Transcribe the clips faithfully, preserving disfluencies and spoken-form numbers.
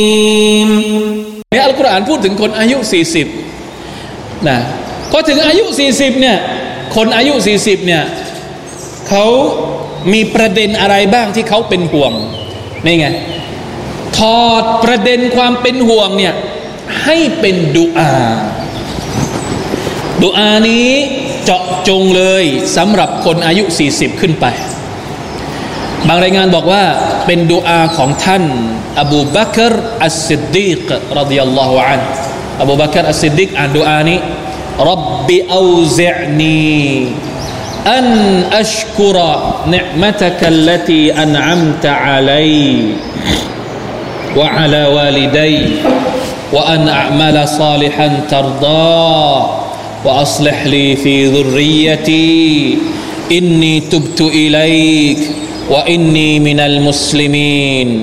ในอัลกุรอานพูดถึงคนอายุสี่สิบนะพอถึงอายุสี่สิบเนี่ยคนอายุสี่สิบเนี่ยเขามีประเด็นอะไรบ้างที่เขาเป็นห่วงนี่ไงถอดประเด็นความเป็นห่วงเนี่ยให้เป็นดุอาดุอานี้เจาะจงเลยสำหรับคนอายุสี่สิบขึ้นไปบางรายงานบอกว่าเป็นดุอาของท่านอบูบักรอัสซิดดีกรฎิยัลลอฮุอันฮุอบูบักรอัสซิดดีกอ่านดุอานี้ร็อบบิเอาซิอนีอันอัชกุรนิอ์มะตะกัลลตีอันอัมตะอะลัยวะอะลาวาลิดัยวะอันอัอ์มะลศอลิฮันตัรฎาวะอัศลิฮลีฟีซุรริยะตีอินนีตุบตุอิลัยกวะอินนีมินัลมุสลิมีน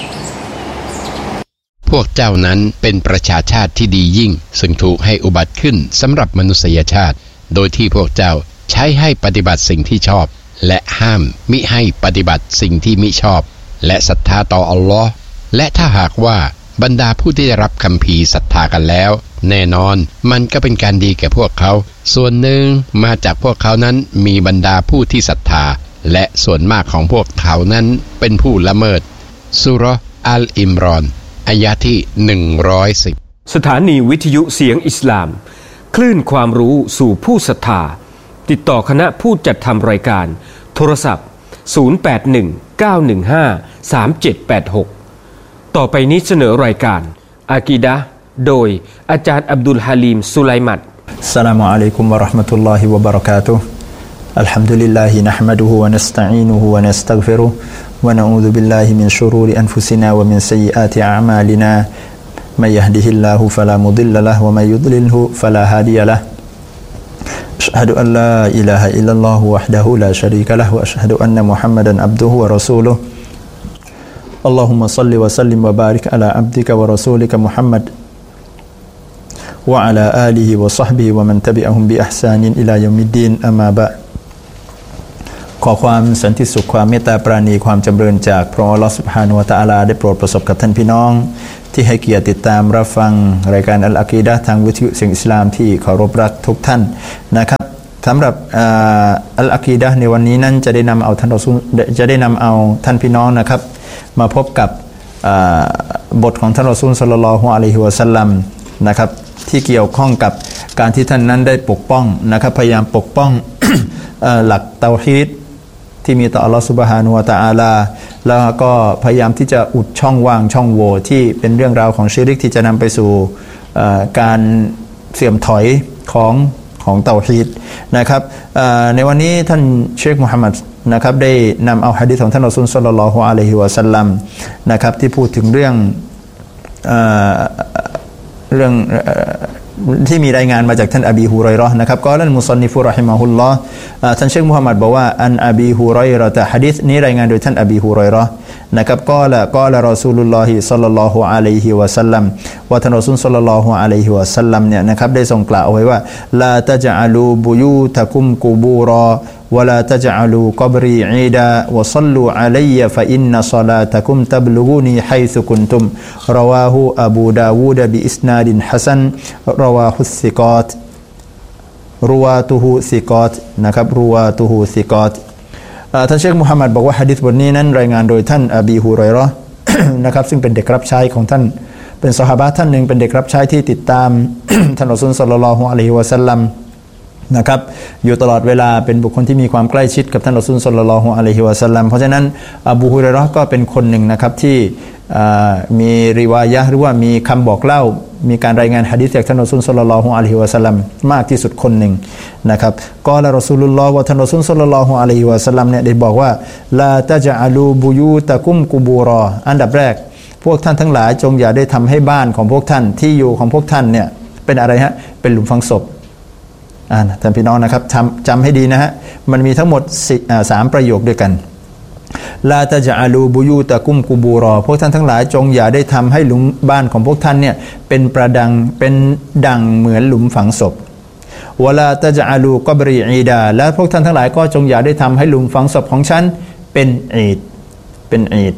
พวกเจ้านั้นเป็นประชาชาติที่ดียิ่งซึ่งถูกให้อุบัติขึ้นสำหรับมนุษยชาติโดยที่พวกเจ้าใช้ให้ปฏิบัติสิ่งที่ชอบและห้ามมิให้ปฏิบัติสิ่งที่มิชอบและศรัทธาต่ออัลลอฮ์และถ้าหากว่าบรรดาผู้ที่ได้รับคัมภีร์ศรัทธากันแล้วแน่นอนมันก็เป็นการดีแก่พวกเขาส่วนหนึ่งมาจากพวกเขานั้นมีบรรดาผู้ที่ศรัทธาและส่วนมากของพวกเขานั้นเป็นผู้ละเมิดซูเราะห์อัลอิมรอนอายะที่หนึ่งร้อยสิบสถานีวิทยุเสียงอิสลามคลื่นความรู้สู่ผู้ศรัทธาติดต่อคณะผู้จัดทำรายการโทรศัพท์ศูนย์ แปด หนึ่ง เก้า หนึ่ง ห้า สาม เจ็ด แปด หกต่อไปนี้เสนอรายการอากีดะห์โดยอาจารย์อับดุลฮาลีมสุไลมัตอัสสลามุอะลัยกุมวะเราะห์มะตุลลอฮิวะบะเราะกาตุฮ์อัลฮัมดุลิลลาฮินะห์มะดุฮุวะนัสตะอีนุฮุวะนัสตัฆฟิรุฮ์วะนะอูซุบิลลาฮิมินชุรูริอันฟุซินา วะมินซัยยิอาติอามาลินามัยยะฮดิฮิลลาฮุฟะลามุฎิลละละฮ์วะมัยยุฎลิลฮุฟะลาฮาดิยะละฮ์อัชฮะดุอัลลาอิลาฮะอิลลัลลอฮุวะฮดะฮูลาชะรีกะละฮ์วะอัชฮะดุอันนะมุฮัมมัดันอับดุฮุวะรอซูลุฮ์อัลลอฮุมมะศ็อลลิวะซัลลิมวะบาริกอะลาอับดิกะวะรอซูลิกะมุฮัมมัดวะอะลาอาลิฮิวะศอฮบิฮิวะมันตะบิอะฮุมบิอิห์ซานินอิลายอมิดดีนอะมาบะขอความสันติสุขความเมตตาปราณีความจำเริญจากพระองค์อัลเลาะห์ซุบฮานะฮูวะตะอาลาได้โปรดประสบกับท่านพี่น้องที่ให้เกียรติติดตามรับฟังรายการอัลอากีดะห์ทางวิทยุเสียงอิสลามที่เคารพรักทุกท่านนะครับสำหรับอัลอากีดะห์ในวันนี้นั้นจะได้นำเอาท่านรอซูลจะได้นำเอาท่านพี่น้องนะครับมาพบกับบทของท่านรอซูลศ็อลลัลลอฮุอะลัยฮิวะซัลลัมนะครับที่เกี่ยวข้องกับการที่ท่านนั้นได้ปกป้องนะครับพยายามปกป้อง หลักเตาฮีดที่มีต่ออัลลอฮฺซุบฮานะฮูวะตะอาลาแล้วก็พยายามที่จะอุดช่องว่างช่องโหว่ที่เป็นเรื่องราวของชิริกที่จะนำไปสู่การเสื่อมถอยของของเตาฮีดนะครับในวันนี้ท่านเชคมุฮัมมัดนะครับได้นำเอาหะดีษของท่านรอซูลศ็อลลัลลอฮุอะลัยฮิวะซัลลัมนะครับที่พูดถึงเรื่องเอ่อเรื่องที่มีรายงานมาจากท่านอบีฮุรอยเราะห์นะครับกอลัลมุศอนนิฟุเราะฮิมะฮุลลอฮ์ท่านเชคมุฮัมมัดบอกว่าอันอบีฮุรอยเราะฮ์หะดีษนี้รายงานโดยท่านอบีฮุรอยเราะห์นะครับกอละกอละรอซูลุลลอฮิศ็อลลัลลอฮุอะลัยฮิวะซัลลัมว่าท่านรอซูลศ็อลลัลลอฮุอะลัยฮิวะซัลลัมเนี่ยนะครับได้ทรงกล่าวเอาไว้ว่าลาตะญะอลูบุยูตะกุมกุบูรอولا تجعلوا قبري عيدا وصلوا علي فإن صلاتكم تبلغني حيث كنتم رواه أبو داود بإسناد حسن رواه الثقات رواته ثقات นะครับ رواته ثقات ท่านเชคมุฮัมมัดบอกว่าหะดีษบทนี้นั้นรายงานโดยท่านอบีฮุรอยเราะห์ นะครับซึ่งเป็นเด็กรับใช้ของท่านเป็นซอฮาบะห์ท่านหนึ่งเป็นเด็กรับใช้ที่ติดตาม ท่านรอซูลศ็อลลัลลอฮุอะลัยฮิวะซัลลัมนะครับอยู่ตลอดเวลาเป็นบุคคลที่มีความใกล้ชิดกับท่านรอซูลศ็อลลัลลอฮุอะลัยฮิวะซัลลัมเพราะฉะนั้นอบูฮุรอยเราะห์ก็เป็นคนหนึ่งนะครับที่มีริวายะห์หรือว่ามีคำบอกเล่ามีการรายงานหะดีษจากท่านรอซูลศ็อลลัลลอฮุอะลัยฮิวะซัลลัมมากที่สุดคนหนึ่งนะครับกอละรอซูลุลลอฮ์ว่าท่านรอซูลศ็อลลัลลอฮุอะลัยฮิวะซัลลัมเนี่ยได้บอกว่าลาตะญะอลูบุยูตะกุมกุบูรออันดับแรกพวกท่านทั้งหลายจงอย่าได้ทำให้บ้านของพวกท่านที่อยู่ของพวกท่านเนี่ยเป็นอะไรฮะเป็นหลุมฝังศพอ่าท่านพี่น้องนะครับจำจำให้ดีนะฮะมันมีทั้งหมดสามประโยคด้วยกันลาตะญะอลูบุยูตะกุมกุบูรอพวกท่านทั้งหลายจงอย่าได้ทำให้หลุมบ้านของพวกท่านเนี่ยเป็นประดังเป็นดังเหมือนหลุมฝังศพวะลาตะญะอลูกอบรีอีดาและพวกท่านทั้งหลายก็จงอย่าได้ทำให้หลุมฝังศพของฉันเป็นอีดเป็นอีด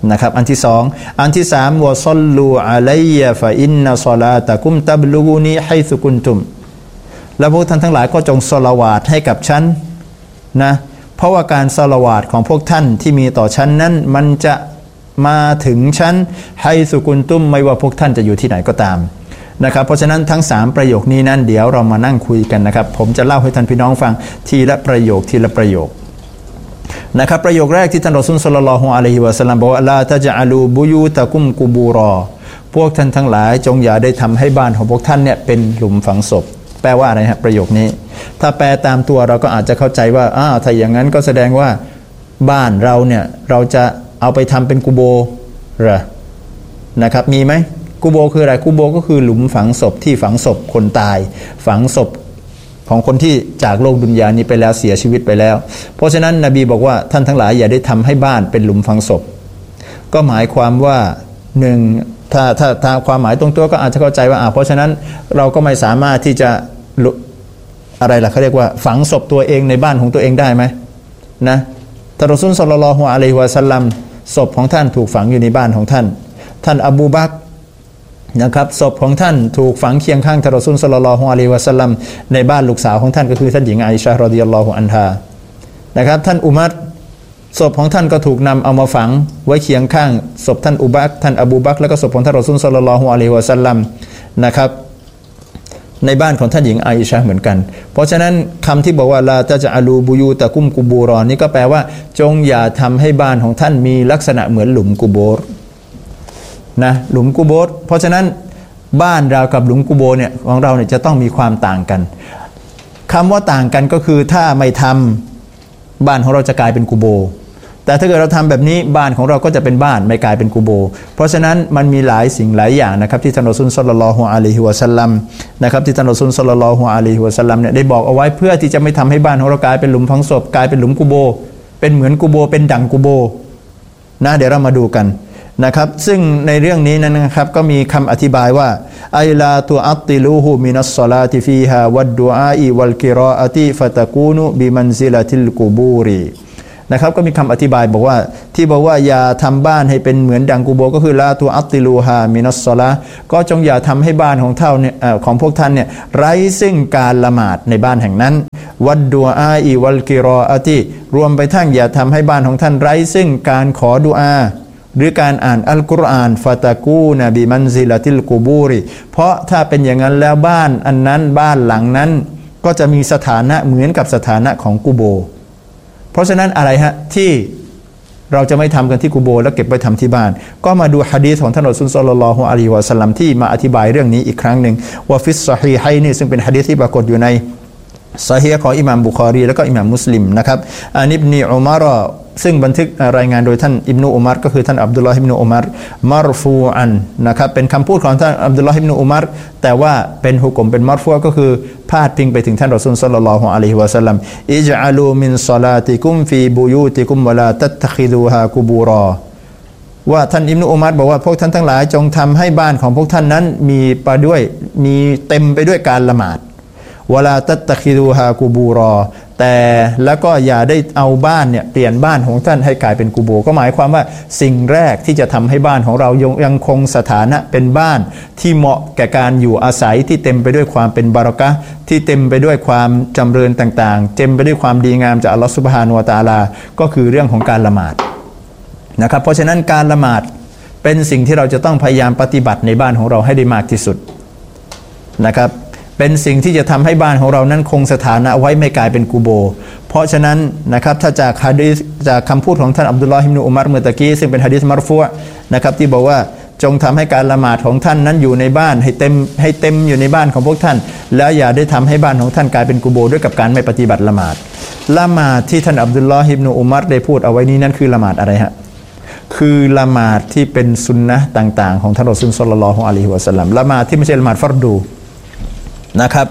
นะครับอันที่สองอันที่สามวะซัลลูอะลัยยะฟะอินนะศอลาตะกุมตับลุกูนีไฮซุกุนตุมและพวกท่านทั้งหลายก็จงศอลาวาตให้กับฉันนะเพราะว่าการศอลาวาตของพวกท่านที่มีต่อฉันนั้นมันจะมาถึงฉันไฮซุกุนตุมไม่ว่าพวกท่านจะอยู่ที่ไหนก็ตามนะครับเพราะฉะนั้นทั้งสามประโยคนี้นั้นเดี๋ยวเรามานั่งคุยกันนะครับผมจะเล่าให้ท่านพี่น้องฟังทีละประโยคทีละประโยคนะครับประโยคแรกที่ท่านรอซูลศ็อลลัลลอฮุอะลัยฮิวะซัลลัมบอกว่าลาตะญะอลูบุยูตะกุมกุบูรอพวกท่านทั้งหลายจงอย่าได้ทำให้บ้านของพวกท่านเนี่ยเป็นหลุมฝังศพแปลว่าอะไรฮะประโยคนี้ถ้าแปลตามตัวเราก็อาจจะเข้าใจว่าอ้าวถ้าอย่างนั้นก็แสดงว่าบ้านเราเนี่ยเราจะเอาไปทำเป็นกุโบเหรอนะครับมีไหมกุโบคืออะไรกุโบก็คือหลุมฝังศพที่ฝังศพคนตายฝังศพของคนที่จากโลกดุนยานี้ไปแล้วเสียชีวิตไปแล้วเพราะฉะนั้นนบีบอกว่าท่านทั้งหลายอย่าได้ทำให้บ้านเป็นหลุมฝังศพก็หมายความว่าหนึ่งถ้าถ้าถ้าความหมายตรงตัวก็อาจจะเข้าใจว่าอ่าเพราะฉะนั้นเราก็ไม่สามารถที่จะอะไรล่ะเขาเรียกว่าฝังศพตัวเองในบ้านของตัวเองได้ไหมนะท่านรอซูลศ็อลลัลลอฮุอะลัยฮิวะซัลลัมศพของท่านถูกฝังอยู่ในบ้านของท่านท่านอบูบักรนะครับศพของท่านถูกฝังเคียงข้างท่านรอซูลศ็อลลัลลอฮุอะลัยฮิวะซัลลัมในบ้านลูกสาวของท่านก็คือท่านหญิงอาอิชะฮ์รอฎิยัลลอฮุอันฮานะครับท่านอุมัรศพของท่านก็ถูกนำเอามาฝังไว้เคียงข้างศพท่านอุบักรท่านอบูบักรแล้วก็ศพของท่านรอซูลศ็อลลัลลอฮุอะลัยฮิวะซัลลัมนะครับในบ้านของท่านหญิงอาอิชะฮ์เหมือนกันเพราะฉะนั้นคำที่บอกว่าลาตะญะอลูบุยูตะกุมกุบูรอนี่ก็แปลว่าจงอย่าทำให้บ้านของท่านมีลักษณะเหมือนหลุมกุโบรนะหลุมกุโบรเพราะฉะนั้นบ้านเรากับหลุมกุโบรเนี่ยของเราเนี่ยจะต้องมีความต่างกันคำว่าต่างกันก็คือถ้าไม่ทำบ้านของเราจะกลายเป็นกุโบรแต่ถ้าเกิดเราทำแบบนี้บ้านของเราก็จะเป็นบ้านไม่กลายเป็นกุโบรเพราะฉะนั้นมันมีหลายสิ่งหลายอย่างนะครับที่ท่านรอซูลศ็อลลัลลอฮุอะลัยฮิวะซัลลัมนะครับที่ท่านรอซูลศ็อลลัลลอฮุอะลัยฮิวะซัลลัมเนี่ยได้บอกเอาไว้เพื่อที่จะไม่ทำให้บ้านของเรากลายเป็นหลุมฝังศพกลายเป็นหลุมกุโบรเป็นเหมือนกุโบรเป็นดั่งกุโบรนะเดี๋ยวเรามาดูกันนะครับซึ่งในเรื่องนี้นั้นนะครับก็มีคำอธิบายว่าไอลาตุอัตติลูฮูมินัสศอลาติฟีฮาวัดดุอาอิวัลกิรออะติฟะตะกูนุบิมันซิลาติลกุบูรีนะครับก็มีคำอธิบายบอกว่าที่บอกว่าอย่าทำบ้านให้เป็นเหมือนดังกุโบก็คือลาตุอัตติลูฮามินัสศอลาก็จงอย่าทำให้บ้านของเท่าเนี่ยของพวกท่านเนี่ยไร้ซึ่งการละหมาดในบ้านแห่งนั้นวัดดุอาอิวัลกิรออะติรวมไปทั้งอย่าทำให้บ้านของท่านไร้ซึ่งการขอดุอาหรือการอ่านอัลกุรอานฟาตะกูนะบิมันซิลาติลกุบูริเพราะถ้าเป็นอย่างนั้นแล้วบ้านอันนั้นบ้านหลังนั้นก็จะมีสถานะเหมือนกับสถานะของกุโบเพราะฉะนั้นอะไรฮะที่เราจะไม่ทำกันที่กุโบแล้วเก็บไปทำที่บ้านก็มาดูหะดีษของท่านรอซูลศ็อลลัลลอฮุอะลัยฮิวะซัลลัมที่มาอธิบายเรื่องนี้อีกครั้งหนึ่งว่าฟิสซอฮีฮัยนี่ซึ่งเป็นหะดีษที่ปรากฏอยู่ในซอฮีฮ์ของอิหม่ามบุคอรีแล้วก็อิหม่ามมุสลิมนะครับอานิบนีอุมารอซึ่งบันทึกรายงานโดยท่านอิบนุอุมัรก็คือท่านอับดุลลอฮ์อิบนุอุมัรมารฟูอันนะครับเป็นคำพูดของท่านอับดุลลอฮ์อิบนุอุมัรแต่ว่าเป็นหุกมเป็นมารฟูก็คือพาดพิงไปถึงท่านรอซูลศ็อลลัลลอฮุอะลัยฮิวะซัลลัมอิจอะลูมินศอลาติกุมฟีบุยูติกุมวะลาตัตตะคิดูฮากุบูรอว่าท่านอิบนุอุมัรบอกว่าพวกท่านทั้งหลายจงทำให้บ้านของพวกท่านนั้นมีไปด้วยมีเต็มไปด้วยการละหมาดวะลาตัตตะคิดูฮากุบูรอแต่แล้วก็อย่าได้เอาบ้านเนี่ยเปลี่ยนบ้านของท่านให้กลายเป็นกุโบก็หมายความว่าสิ่งแรกที่จะทำให้บ้านของเรายังคงสถานะเป็นบ้านที่เหมาะแก่การอยู่อาศัยที่เต็มไปด้วยความเป็นบารอกะห์ที่เต็มไปด้วยความจำเริญต่างๆเต็มไปด้วยความดีงามจากอัลลอฮฺซุบฮานะฮูวะตะอาลาก็คือเรื่องของการละหมาดนะครับเพราะฉะนั้นการละหมาดเป็นสิ่งที่เราจะต้องพยายามปฏิบัติในบ้านของเราให้ได้มากที่สุดนะครับเป็นสิ่งที่จะทำให้บ้านของเรานั้นคงสถานะไว้ไม่กลายเป็นกุโบเพราะฉะนั้นนะครับถ้าจากหะดีษจากคำพูดของท่านอับดุลลอฮ์อิบนุอุมัรเมื่อตะกี้ซึ่งเป็นหะดีษมัรฟูอ์นะครับที่บอกว่าจงทำให้การละหมาดของท่านนั้นอยู่ในบ้านให้เต็มให้เต็มอยู่ในบ้านของพวกท่านแล้วอย่าได้ทำให้บ้านของท่านกลายเป็นกุโบด้วยกับการไม่ปฏิบัติละหมาดละหมาดที่ท่านอับดุลลอฮ์อิบนุอุมัรได้พูดเอาไว้นี้นั้นคือละหมาดอะไรฮะคือละหมาดที่เป็นซุนนะห์ต่างๆของท่านรอซูลศ็อลลัลลอฮุอะลัยฮิวะซัลลัมละหมาดที่ไม่ใช่ละหมาดฟัรดูนะครับ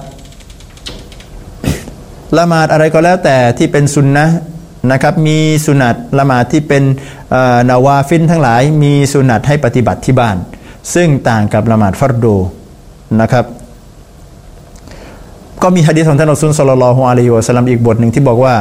ละหมาดอะไรก็แล้วแต่ที่เป็นซุนนะห์นะครับมีสุนัตละหมาดที่เป็นนาวาฟิลทั้งหลายมีสุนัตให้ปฏิบัติที่บ้านซึ่งต่างกับละหมาดฟัรดูนะครับก็มีหะดีษของท่านรอซูลศ็อลลัลลอฮุอะลัยฮิวะซัลลัมอีกบทหนึ่งที่บอกว่า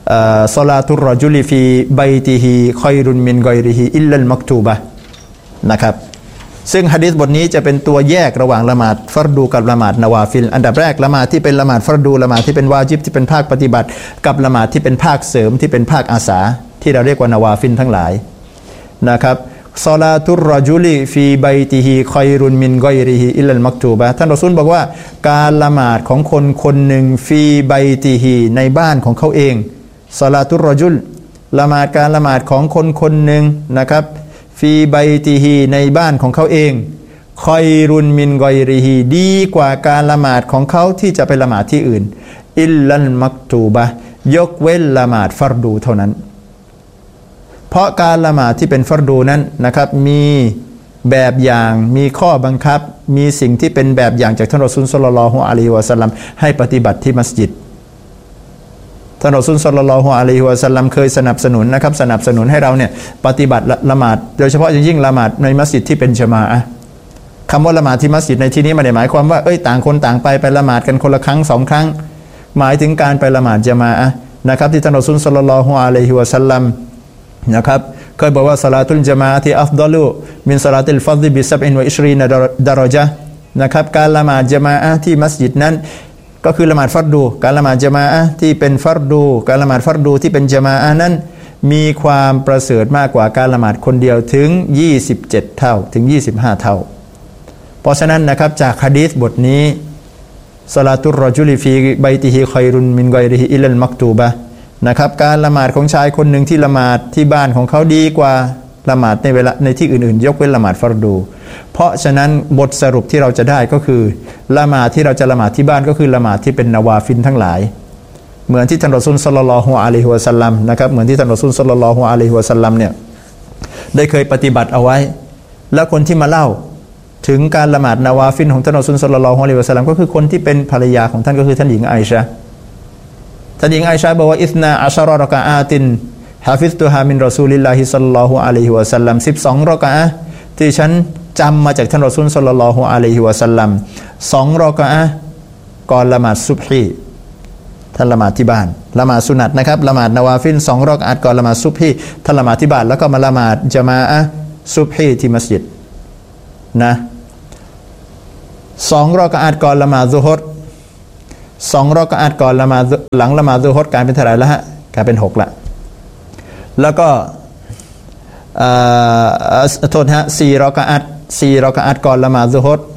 ศอลาตุรรอจุลิฟีบัยติฮิคอยรุนมินกอยริฮิอิลลัลมักตูบะนะครับซึ่งหะดีษบทนี้จะเป็นตัวแยกระหว่างละหมาดฟัรดูกับละหมาดนาวาฟิลอันดับแรกละหมาดที่เป็นละหมาดฟัรดูละหมาดที่เป็นวาญิบที่เป็นภาคปฏิบัติกับละหมาดที่เป็นภาคเสริมที่เป็นภาคอาสาที่เราเรียกว่านาวาฟิลทั้งหลายนะครับศอลาตุรรอจุลิฟีบัยติฮิคอยรุนมินกอยริฮิอิลลัลมักตูบะท่านรอซูลบอกว่าการละหมาดของคนคนหนึ่งฟีบัยติฮิในบ้านของเขาเองศอลาตุรรอจุลละหมาดการละหมาดของคนคนหนึ่งนะครับฟีไบติฮีในบ้านของเขาเองคอยรุนมินกอยริฮีดีกว่าการละหมาดของเขาที่จะไปละหมาดที่อื่นอิลลัลมักตูบะยกเว้นละหมาดฟัรดูเท่านั้นเพราะการละหมาดที่เป็นฟัรดูนั้นนะครับมีแบบอย่างมีข้อบังคับมีสิ่งที่เป็นแบบอย่างจากท่านรอซูลศ็อลลัลลอฮุอะลัยฮิวะซัลลัมให้ปฏิบัติที่มัสยิดท่านรอซูลศ็อลลัลลอฮุอะลัยฮิวะซัลลัมเคยสนับสนุนนะครับสนับสนุนให้เราเนี่ยปฏิบัติละหมาดโดยเฉพาะอย่างยิ่งละหมาดในมัสยิดที่เป็นญะมาอะห์คำว่าละหมาดที่มัสยิดในที่นี้ไม่ได้หมายความว่าเอ้ยต่างคนต่างไปไปละหมาดกันคนละครั้งสองครั้งหมายถึงการไปละหมาดญะมาอะห์นะครับที่ท่านรอซูลศ็อลลัลลอฮุอะลัยฮิวะซัลลัมนะครับเคยบอกว่าศอลาตุลญะมาอะห์อัฟฎอลุมินศอลาติลฟัฎฎิบิซับอินวะอิชรีนะดะเราะญะห์นะครับการละหมาดญะมาอะห์ที่มัสยิดนั้นก็คือละหมาดฟัรดูการละหมาดญะมาอะห์ที่เป็นฟัรดูการละหมาดฟัรดูที่เป็นญะมาอะห์นั้นมีความประเสริฐมากกว่าการละหมาดคนเดียวถึงยี่สิบเจ็ดเท่าถึงยี่สิบห้าเท่าเพราะฉะนั้นนะครับจากหะดีษบทนี้ศอลาตุรรอจุลิฟีบัยติฮิคอยรุนมินกอยริฮิอิลลัลมักตูบะนะครับการละหมาดของชายคนหนึ่งที่ละหมาดที่บ้านของเขาดีกว่าละหมาดในเวลาในที่อื่นๆยกเว้นละหมาดฟัรดูเพราะฉะนั้นบทสรุปที่เราจะได้ก็คือละหมาดที่เราจะละหมาดที่บ้านก็คือละหมาดที่เป็นนาวาฟิลทั้งหลายเหมือนที่ท่านรอซูลศ็อลลัลลอฮุอะลัยฮิวะซัลลัมนะครับเหมือนที่ท่านรอซูลศ็อลลัลลอฮุอะลัยฮิวะซัลลัมเนี่ยได้เคยปฏิบัติเอาไว้แล้วคนที่มาเล่าถึงการละหมาดนาวาฟิลของท่านรอซูลศ็อลลัลลอฮุอะลัยฮิวะซัลลัมก็คือคนที่เป็นภรรยาของท่านก็คือท่านหญิงอาอิชะห์ท่านหญิงอาอิชะห์บอกว่าอิสนาอัชรอรอกะอาตินฮาฟิซตุฮามินรอซูลิลลาฮิศ็อลลัลลอฮุอะลัยฮิวะซัลลัมสิบสองรอกะอะห์ที่ฉันจำมาจากท่านรอซูลศ็อลลัลลอฮุอะลัยฮิวะซัลลัมสองรอกะอะห์ก่อนละหมาดซุบฮีท่านละหมาดที่บ้านละหมาดสุนัตนะครับละหมาดนาวาฟิลสองรอกะอะห์ก่อนละหมาดซุบฮีท่านละหมาดที่บ้านแล้วก็มาละหมาดญะมาอะห์ซุบฮีที่มัสยิดนะสองรอกะอะห์ก่อนละหมาดซุฮรสองรอกะอะห์ก่อนละหมาดหลังละหมาดซุฮรกลายเป็นเท่าไหร่แล้วฮะกลายเป็นหกละแล้วก็อ่าโทษฮะสี่รอกะอะห์สี่รอกะอะห์ก่อนละหมาดซุฮร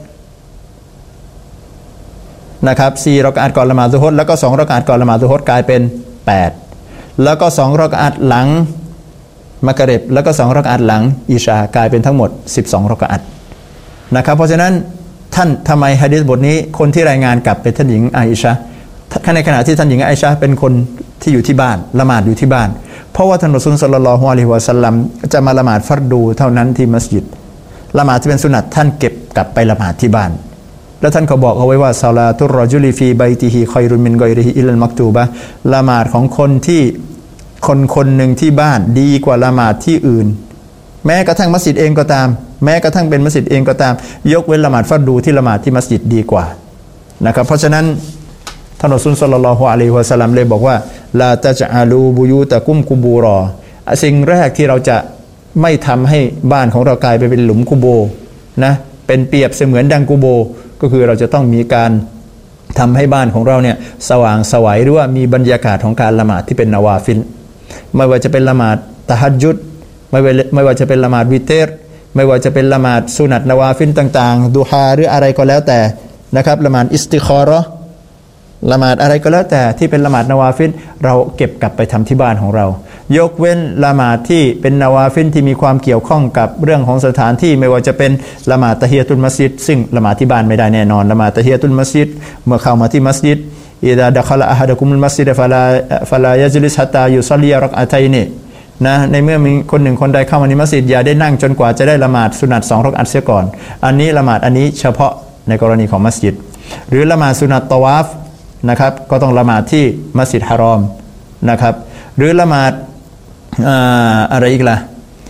นะครับสี่รอกะอะห์ก่อนละหมาดซุฮรแล้วก็สองรอกะอะห์ก่อนละหมาดซุฮรกลายเป็นแปดแล้วก็สองรอกะอะห์หลังมักริบแล้วก็สองรอกะอะห์หลังอิชากลายเป็นทั้งหมดสิบสองรอกะอะห์นะครับเพราะฉะนั้นท่านทำไมหะดีษบทนี้คนที่รายงานกลับเป็นท่านหญิงอาอิชะห์ในขณะที่ท่านหญิงอาอิชะห์เป็นคนที่อยู่ที่บ้านละหมาดอยู่ที่บ้านเพราะว่าท่านรอซูลศ็อลลัลลอฮุอะลัยฮิวะซัลลัมจะมาละหมาดฟัรดูเท่านั้นที่มัสยิดละหมาดที่เป็นสุนัตท่านเก็บกลับไปละหมาดที่บ้านแล้วท่านก็บอกเอาไว้ว่าศอลาตุรรอจุลิฟีบัยติฮิคอยรุนมินกอยริฮิอิลลัลมักตูบะละหมาดของคนที่คนคนหนึ่งที่บ้านดีกว่าละหมาดที่อื่นแม้กระทั่งมัสยิดเองก็ตามแม้กระทั่งเป็นมัสยิดเองก็ตามยกเว้นละหมาดฟัรดูที่ละหมาดที่มัสยิดดีกว่านะครับเพราะฉะนั้นท่านรอซูลศ็อลลัลลอฮุอะลัยฮิวะซัลลัมเลยบอกว่าลาตะจอะลูบุยูตะกุมกุบูรอสิ่งแรกที่เราจะไม่ทำให้บ้านของเรากลายไปเป็นหลุมกุโบนะเป็นเปรียบเสมือนดังกุโบก็คือเราจะต้องมีการทำให้บ้านของเราเนี่ยสว่างไสวหรือว่ามีบรรยากาศของการละหมาดที่เป็นนาวาฟิลไม่ว่าจะเป็นละหมาดตะฮัจญุดไม่ว่าไม่ว่าจะเป็นละหมาดวิเตรไม่ว่าจะเป็นละหมาดสุนัตนาวาฟิลต่างๆดุฮาหรืออะไรก็แล้วแต่นะครับละหมาดอิสติคอเราะห์ละหมาดอะไรก็แล้วแต่ที่เป็นละหมาดนาวาฟิลเราเก็บกลับไปทำที่บ้านของเรายกเว้นละหมาดที่เป็นนาวาฟิลที่มีความเกี่ยวข้องกับเรื่องของสถานที่ไม่ว่าจะเป็นละหมาดตะฮียะตุลมัสยิดซึ่งละหมาดที่บ้านไม่ได้แน่นอนละหมาดตะฮียะตุลมัสยิดเมื่อเข้ามาที่มัสยิดอิดะดะคอละอะฮัดุกุมุลมัสยิดฟะลาฟะลายะจลิสฮัตตายุศอลลีรักอะตัยนีนะในเมื่อมีคนหนึ่งคนใดเข้ามาในมัสยิดอย่าได้นั่งจนกว่าจะได้ละหมาดสุนัตสองรักอะห์เสียก่อนอันนี้ละหมาดอันนี้เฉพาะในกรณีของมัสยิดหรือละหมาดสุนัตตะวาฟนะครับก็ต้องละหมาดที่มัสยิดฮารอมนะครับหรือละหมาดอะไรอีกล่ะ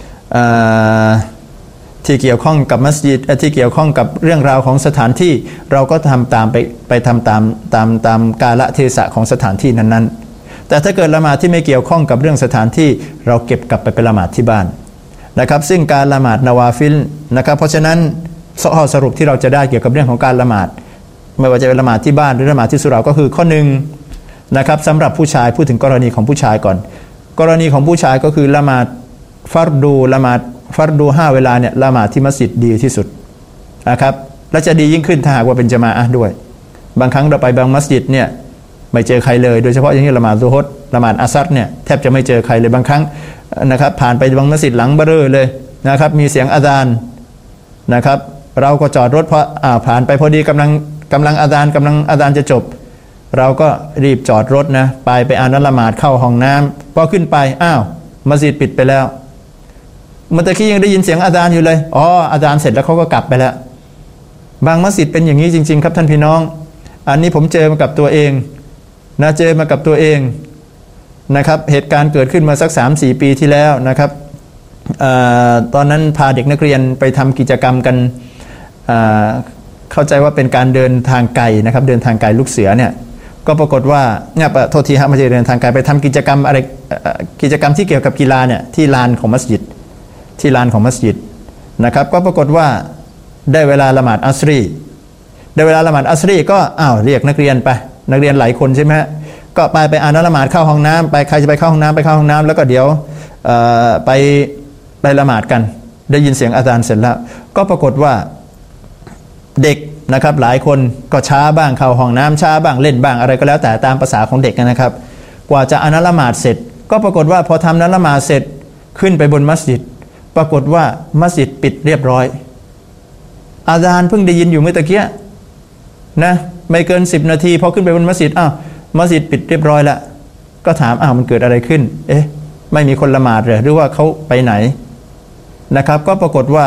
ที่เกี่ยวข้องกับมัสยิดที่เกี่ยวข้องกับเรื่องราวของสถานที่เราก็ทำตามไปไปทำตามตามตามกาลเทศะของสถานที่นั้นๆแต่ถ้าเกิดละหมาดที่ไม่เกี่ยวข้องกับเรื่องสถานที่เราเก็บกลับไปเป็นละหมาดที่บ้านนะครับซึ่งการละหมาดนาวาฟิลนะครับเพราะฉะนั้นข้อสรุปที่เราจะได้เกี่ยวกับเรื่องของการละหมาดไม่ว่าจะเป็นละหมาดที่บ้านหรือละหมาดที่สุเหร่าก็คือข้อหนึ่งนะครับสำหรับผู้ชายพูดถึงกรณีของผู้ชายก่อนกรณีของผู้ชายก็คือละหมาดฟัรดูละหมาดฟัรดูห้าเวลาเนี่ยละหมาดที่มัสยิดดีที่สุดนะครับและจะดียิ่งขึ้นถ้าหากว่าเป็นญะมาอะห์ด้วยบางครั้งเราไปบางมัสยิดเนี่ยไม่เจอใครเลยโดยเฉพาะอย่างนี้ละหมาดซุฮรละหมาดอัสรเนี่ยแทบจะไม่เจอใครเลยบางครั้งนะครับผ่านไปบางมัสยิดหลังเบ้อเลยนะครับมีเสียงอาซานนะครับเราก็จอดรถเพราะอ่าผ่านไปพอดีกำลังกำลังอาซานกำลังอาซานจะจบเราก็รีบจอดรถนะไปไปอานัละหมาดเข้าห้องน้ำพอขึ้นไปอ้าวมัสยิดปิดไปแล้วเมื่อกี้ยังได้ยินเสียงอาซานอยู่เลยอ๋ออาซานเสร็จแล้วเขาก็กลับไปแล้วบางมัสยิดเป็นอย่างนี้จริงๆครับท่านพี่น้องอันนี้ผมเจอมากับตัวเองนะเจอมากับตัวเองนะครับเหตุการณ์เกิดขึ้นมาสัก สามสี่ ปีที่แล้วนะครับอตอนนั้นพาเด็กนักเรียนไปทำกิจกรรมกันเข้าใจว่าเป็นการเดินทางไกลนะครับเดินทางไกลลูกเสือเนี่ยก็ปรากฏว่าเนี่ยโทษทีฮะไม่ใช่เดินทางไกลไปทำกิจกรรมอะไรกิจกรรมที่เกี่ยวกับกีฬาเนี่ยที่ลานของมัสยิดที่ลานของมัสยิดนะครับก็ปรากฏว่าได้เวลาละหมาดอัสรีได้เวลาละหมาดอัสรีก็อ้าวเรียกนักเรียนไปนักเรียนหลายคนใช่ไหมฮะก็ไปไปอ่านละหมาดเข้าห้องน้ำไปใครจะไปเข้าห้องน้ำไปเข้าห้องน้ำแล้วก็เดี๋ยวไปไปละหมาดกันได้ยินเสียงอาซานเสร็จแล้วก็ปรากฏว่าเด็กนะครับหลายคนก็ช้าบ้างเข้าห้องน้ำช้าบ้างเล่นบ้างอะไรก็แล้วแต่ตามภาษาของเด็กนะครับกว่าจะอ่านละหมาดเสร็จก็ปรากฏว่าพอทำนั้นละหมาดเสร็จขึ้นไปบนมัสยิดปรากฏว่ามัสยิดปิดเรียบร้อยอาซานเพิ่งได้ยินอยู่เมื่อตะกี้นะไม่เกินสิบนาทีพอขึ้นไปบนมัสยิดอ้าวมัสยิดปิดเรียบร้อยแล้วก็ถามอ้าวมันเกิดอะไรขึ้นเอ๊ะไม่มีคนละหมาดหรือหรือว่าเขาไปไหนนะครับก็ปรากฏว่า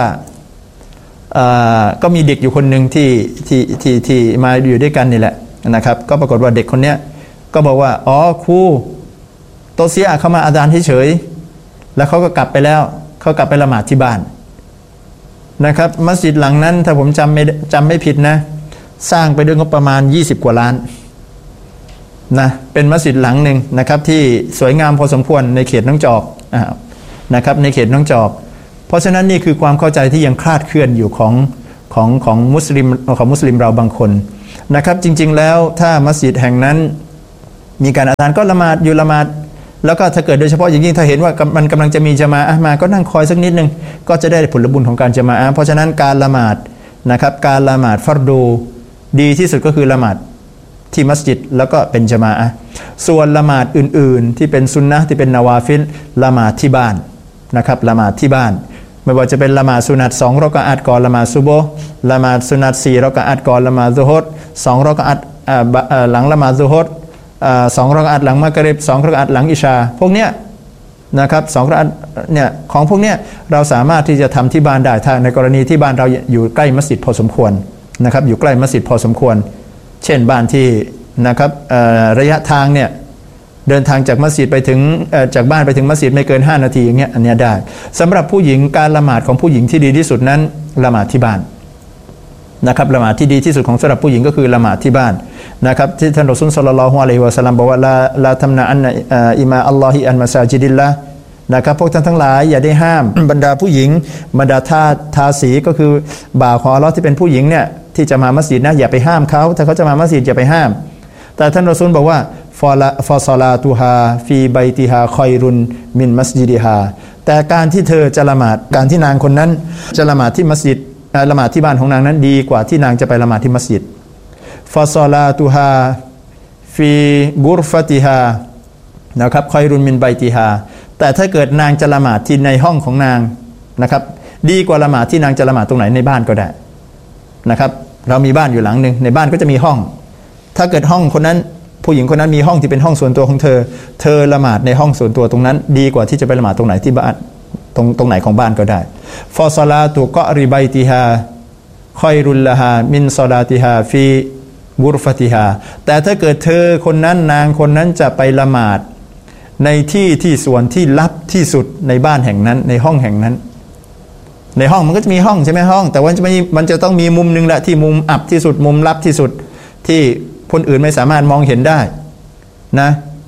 ก็มีเด็กอยู่คนหนึ่งที่ที่ที่ที่มาอยู่ด้วยกันนี่แหละนะครับก็ปรากฏว่าเด็กคนเนี้ยก็บอกว่าอ๋อครูโตเซียเข้ามาอาซานเฉยๆแล้วเขาก็กลับไปแล้วเขากลับไปละหมาดที่บ้านนะครับมัสยิดหลังนั้นถ้าผมจำไม่จำไม่ผิดนะสร้างไปด้วยงบประมาณยี่สิบกว่าล้านนะเป็นมัสยิดหลังหนึ่งนะครับที่สวยงามพอสมควรในเขตน้องจอกนะครับในเขตน้องจอกเพราะฉะนั้นนี่คือความเข้าใจที่ยังคลาดเคลื่อนอยู่ของของของมุสลิมของมุสลิมเราบางคนนะครับจริงๆแล้วถ้ามัสยิดแห่งนั้นมีการอาซานก็ละหมาดอยู่ละหมาดแล้วก็ถ้าเกิดโดยเฉพาะอย่างยิ่งถ้าเห็นว่ามันกำลังจะมีญะมาอะห์มาก็นั่งคอยสักนิดนึงก็จะได้ผลบุญของการญะมาอะห์เพราะฉะนั้นการละหมาดนะครับการละหมาดฟัรดูดีที่สุดก็คือละหมาดที่มัสยิดแล้วก็เป็นญะมาอะห์ส่วนละหมาดอื่นๆที่เป็นซุนนะห์ที่เป็นนาวาฟิลละหมาดที่บ้านนะครับละหมาดที่บ้านไม่ว่าจะเป็นละหมาดสุนัตสองรอกะอัตก่อนละหมาดซุบฮ์ละหมาดสุนัตสี่รอกะอัตก่อนละหมาดซุฮรสองรอกะอัตหลังละหมาดซุฮรสองรอกะอัตหลังมักริบสองรอกะอัตหลังอิชาพวกเนี้ยนะครับสองรอกะอัตเนี่ยของพวกเนี้ยเราสามารถที่จะทำที่บ้านได้ถ้าในกรณีที่บ้านเราอยู่ใกล้มัสยิดพอสมควรนะครับอยู่ใกล้มัสยิดพอสมควรเช่นบ้านที่นะครับระยะทางเนี่ยเดินทางจากมัสยิดไปถึงจากบ้านไปถึงมัสยิดไม่เกินห้านาทีอย่างเงี้ยอันนี้ได้สำหรับผู้หญิงการละหมาดของผู้หญิงที่ดีที่สุดนั้นละหมาดที่บ้านนะครับละหมาดที่ดีที่สุดของสำหรับผู้หญิงก็คือละหมาดที่บ้านนะครับที่ท่านรอซูลศ็อลลัลลอฮุอะลัยฮิวะซัลลัมบอกว่าลาลาตัมนะอันอิมาอัลลอฮิอันมะซาจิดิลละนะครับพวกท่านทั้งหลายอย่าได้ห้ามบรรดาผู้หญิงบรรดาทาทาสีก็คือบ่าวของอัลเลาะห์ที่เป็นผู้หญิงเนี่ยที่จะมามัสยิดนะอย่าไปห้ามเขาถ้าเขาจะมามัสยิดอย่าไปห้ามแต่ท่านรอซูลบอกว่าฟอลาฟอซอลาตูฮาฟีไบติฮาคอยรุนมินมัสยิดิฮาแต่การที่เธอจะละหมาดการที่นางคนนั้นจะละหมาดที่มัสยิดละหมาดที่บ้านของนางนั้นดีกว่าที่นางจะไปละหมาดที่มัสยิดฟอซอลาตูฮาฟีกุรฟติฮานะครับคอยรุนมินไบติฮาแต่ถ้าเกิดนางจะละหมาดที่ในห้องของนางนะครับดีกว่าละหมาดที่นางจะละหมาดตรงไหนในบ้านก็ได้นะครับเรามีบ้านอยู่หลังนึงในบ้านก็จะมีห้องถ้าเกิดห้องคนนั้นผู้หญิงคนนั้นมีห้องที่เป็นห้องส่วนตัวของเธอเธอละหมาดในห้องส่วนตัวตรงนั้นดีกว่าที่จะไปละหมาดตรงไหนที่บ้านตรงตรงไหนของบ้านก็ได้ฟอซอลาตุกอริไบติฮาคอยรุลละฮามินซอลาติฮาฟีกุรฟติฮาแต่ถ้าเกิดเธอคนนั้นนางคนนั้นจะไปละหมาดในที่ที่ส่วนที่ลับที่สุดในบ้านแห่งนั้นในห้องแห่งนั้นในห้องมันก็จะมีห้องใช่ไหมห้องแต่ว่าจะมีมันจะต้องมีมุมนึงแหละที่มุมอับที่สุดมุมลับที่สุดที่คนอื่นไม่สามารถมองเห็นได้นะ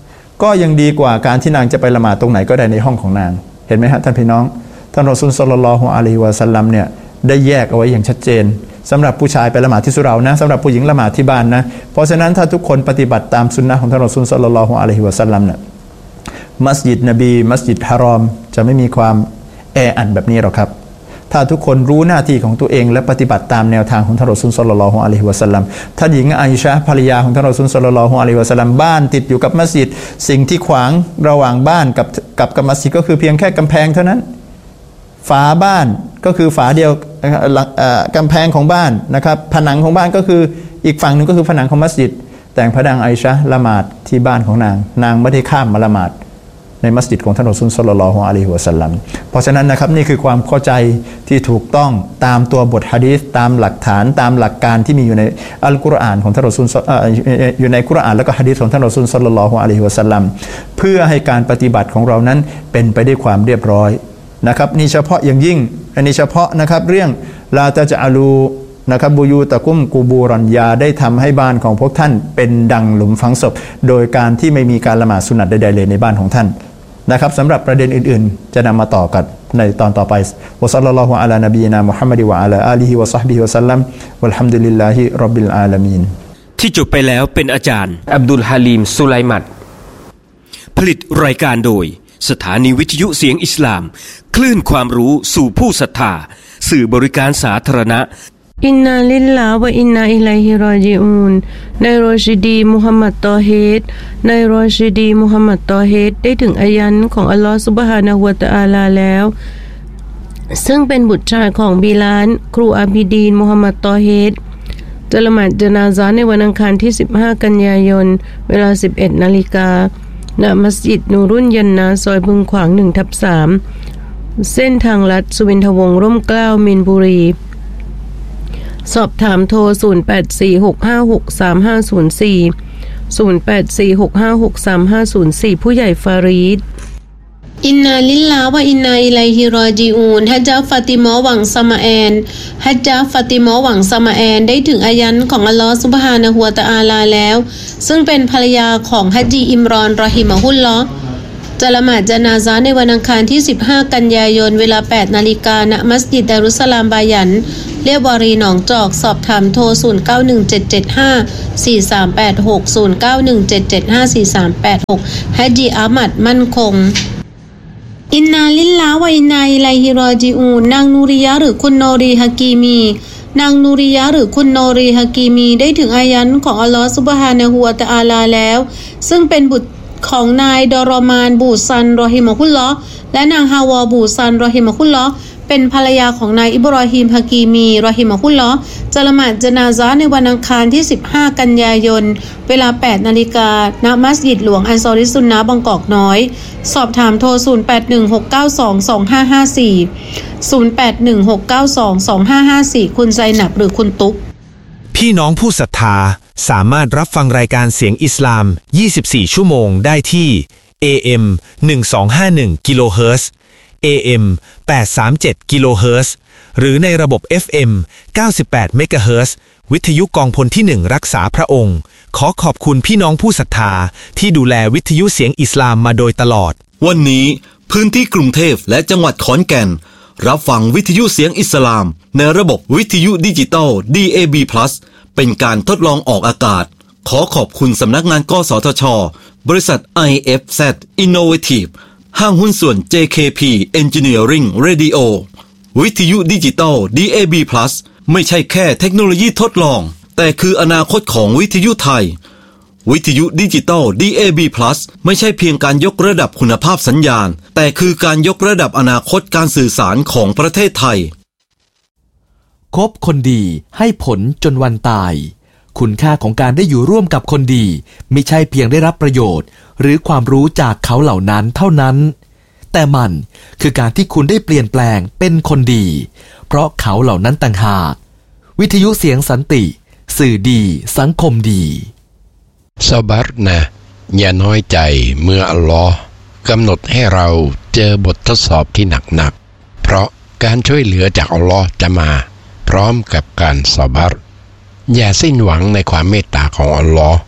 ก็ยังดีกว่าการที่นางจะไปละหมาดตรงไหนก็ได้ในห้องของนางเห็นไหมฮะท่านพี่น้องท่านรอซูลศ็อลลัลลอฮุอะลัยฮิวะซัลลัมเนี่ยได้แยกเอาไว้อย่างชัดเจนสำหรับผู้ชายไปละหมาดที่สุเรานะสำหรับผู้หญิงละหมาดที่บ้านนะเพราะฉะนั้นถ้าทุกคนปฏิบัติตามสุนนะของท่านรอซูลศ็อลลัลลอฮุอะลัยฮิวะซัลลัมเนี่ยมัสยิดนบีมัสยิดฮารอมจะไม่มีความแออัดแบบนี้หรอกครับถ้าทุกคนรู้หน้าที่ของตัวเองและปฏิบัติตามแนวทางของท่านรอซูลศ็อลลัลลอฮุอะลัยฮิวะซัลลัมท่านหญิงอาอิชะห์ภรรยาของท่านรอซูลศ็อลลัลลอฮุอะลัยฮิวะซัลลัมบ้านติดอยู่กับมัสยิดสิ่งที่ขวางระหว่างบ้านกับกับกับมัสยิดก็คือเพียงแค่กำแพงเท่านั้นฝาบ้านก็คือฝาเดียวกำแพงของบ้านนะครับผนังของบ้านก็คืออีกฝั่งหนึ่งก็คือผนังของมัสยิดแต่งพระนางอาอิชะห์ละหมาดที่บ้านของนางนางไม่ได้ข้ามมาละหมาดในมัสยิดของท่านรอซูลศ็อลลัลลอฮุอะลัยฮิวะซัลลัมเพราะฉะนั้นนะครับนี่คือความเข้าใจที่ถูกต้องตามตัวบทหะดีษตามหลักฐานตามหลักการที่มีอยู่ในอัลกุรอานของท่านรอซูลอยู่ในกุรอานแล้วก็หะดีษของท่านรอซูลศ็อลลัลลอฮุอะลัยฮิวะซัลลัมเพื่อให้การปฏิบัติของเรานั้นเป็นไปด้วยความเรียบร้อยนะครับนี่เฉพาะอย่างยิ่งอันนี้เฉพาะนะครับเรื่องลาตะจอะลูนะครับบูยูตะกุมกูบูรันยาได้ทำให้บ้านของพวกท่านเป็นดังหลุมฝังศพโดยการที่ไม่มีการละหมาดสุนัตใดๆเลยในบ้านของท่านนะครับสำหรับประเด็นอื่นๆจะนำมาต่อกันในตอนต่อไปวะศ็อลลัลลอฮุอะลานบีนามุฮัมมัดวะอะลาอาลิฮิวะศอฮบิฮิวะซัลลัมวัลฮัมดุลิลลาฮิร็อบบิลอาลามีนที่จบไปแล้วเป็นอาจารย์อับดุลฮาลีมสุไลมัดผลิตรายการโดยสถานีวิทยุเสียงอิสลามคลื่นความรู้สู่ผู้ศรัทธาสื่อบริการสาธารณะอินนาลิลลาฮ์วะอินนาอิลัยฮิรอญิอูนนายรอชิดีมุฮัมมัดตอฮีดนายรอชิดีมุฮัมมัดตอฮีดได้ถึงอายันของอัลลอฮฺซุบฮานะฮูวะตะอาลาแล้วซึ่งเป็นบุตรชายของบิลาลครูอาบิดีนมุฮัมมัดตอฮีดจะละหมาดญะนาซาในวันอังคารที่สิบห้ากันยายนเวลา สิบเอ็ดนาฬิกาณมัสยิดนูรุนยันนาซอยบึงขวาง หนึ่งทับสาม เส้นทางลัดสุวินทวงศ์ร่มเกล้ามีนบุรีสอบถามโทรศูนย์ แปด สี่ หก ห้า หก สาม ห้า ศูนย์ สี่ ศูนย์ แปด สี่ หก ห้า หก สาม ห้า ศูนย์ สี่ ผู้ใหญ่ฟารีดอินนาลิลลาฮ์วะอินนาอิลัยฮิรอญิอูนฮัจญะฟาติมาหวังสมาแอนฮัจญะฟาติมาหวังสมาแอนได้ถึงอายันของอัลลอฮฺซุบฮานะฮูวะตะอาลาแล้วซึ่งเป็นภรรยาของฮัจญีอิมรอนรอฮิมะฮุลลอฮ์จะละหมาดญะนาซาในวันอังคารที่สิบห้ากันยายนเวลา แปด นาฬิกาณมัสยิดดารุสสลามบายันเรียบวารีหนองจอกสอบถามโทรศูนย์ เก้า หนึ่ง เจ็ด เจ็ด ห้า สี่ สาม แปด หก ศูนย์ เก้า หนึ่ง เจ็ด เจ็ด ห้า สี่ สาม แปด หกฮัจญีอามัดมั่นคงอินนาลิลลาฮ์วะอินนาอิลัยฮิรอญิอูนนางนูริยะหรือคุณโนรีฮะกีมีนางนูริยะหรือคุณโนรีฮะกีมีได้ถึงอายันของอัลลอฮฺซุบฮานะฮูวะตะอาลาแล้วซึ่งเป็นบุตรของนายดอรอมานบูซันรอฮิมะฮุลลอฮ์และนางฮาวาบูซันรอฮิมะฮุลลอฮ์เป็นภรรยาของนายอิบรอฮีมฮะกีมีรอฮิมะฮุลลอฮ์จะละหมาดญะนาซาในวันอังคารที่สิบห้ากันยายนเวลา แปด นาฬิกาณมัสยิดหลวงอันซอริซุนนะห์บางกอกน้อยสอบถามโทรศูนย์ แปด หนึ่ง หก เก้า สอง สอง ห้า ห้า สี่ ศูนย์ แปด หนึ่ง หก เก้า สอง สอง ห้า ห้า สี่คุณไซนับหรือคุณตุ๊กพี่น้องผู้ศรัทธาสามารถรับฟังรายการเสียงอิสลามยี่สิบสี่ชั่วโมงได้ที่ เอ เอ็ม หนึ่งสองห้าหนึ่ง กิโลเฮิรตซ์ เอ เอ็ม แปดสามเจ็ด กิโลเฮิรตซ์ หรือในระบบ เอฟ เอ็ม เก้าสิบแปด เมกะเฮิรตซ์ วิทยุกองพลที่หนึ่งรักษาพระองค์ขอขอบคุณพี่น้องผู้ศรัทธาที่ดูแลวิทยุเสียงอิสลามมาโดยตลอดวันนี้พื้นที่กรุงเทพและจังหวัดขอนแก่นรับฟังวิทยุเสียงอิสลามในระบบวิทยุดิจิตอล ดี เอ บี พลัส เป็นการทดลองออกอากาศขอขอบคุณสำนักงานกสทช.บริษัท ไอ เอฟ แซด Innovative ห้างหุ้นส่วน เจ เค พี Engineering Radio วิทยุดิจิตอล ดี เอ บี พลัส ไม่ใช่แค่เทคโนโลยีทดลองแต่คืออนาคตของวิทยุไทยวิทยุดิจิตอล ดี เอ บี พลัส ไม่ใช่เพียงการยกระดับคุณภาพสัญญาณแต่คือการยกระดับอนาคตการสื่อสารของประเทศไทยคบคนดีให้ผลจนวันตายคุณค่าของการได้อยู่ร่วมกับคนดีไม่ใช่เพียงได้รับประโยชน์หรือความรู้จากเขาเหล่านั้นเท่านั้นแต่มันคือการที่คุณได้เปลี่ยนแปลงเป็นคนดีเพราะเขาเหล่านั้นต่างหากวิทยุเสียงสันติสื่อดีสังคมดีซอบัรนะอย่าน้อยใจเมื่ออัลลอฮ์กำหนดให้เราเจอบททดสอบที่หนักๆเพราะการช่วยเหลือจากอัลลอฮ์จะมาพร้อมกับการซอบัรอย่าสิ้นหวังในความเมตตาของอัลลอฮ์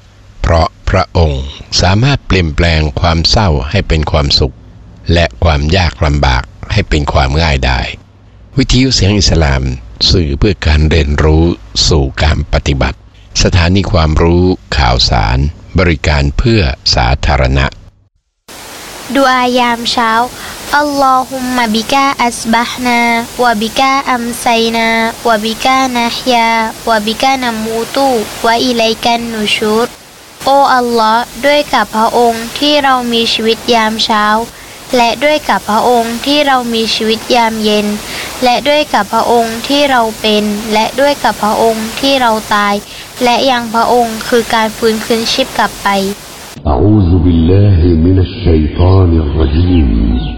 เพราะพระองค์สามารถเปลี่ยนแปลงความเศร้าให้เป็นความสุขและความยากลำบากให้เป็นความง่ายได้วิทยุเสียงอิสลามสื่อเพื่อการเรียนรู้สู่การปฏิบัติสถานีความรู้ข่าวสารบริการเพื่อสาธารณะดุอายามเช้าอัลลอฮุมมะบิกาอัสบะฮ์นาวะบิกาอัมไซนาวะบิกานะฮยาวะบิกานามูตุวะอิลัยกันนุชูรโออัลลอฮ์ด้วยกับพระองค์ที่เรามีชีวิตยามเช้าและด้วยกับพระองค์ที่เรามีชีวิตยามเย็นและด้วยกับพระองค์ที่เราเป็นและด้วยกับพระองค์ที่เราตายและยังพระองค์คือการฟื้นคืนชีพกลับไป أعوذ بالله من الشيطان الرجيم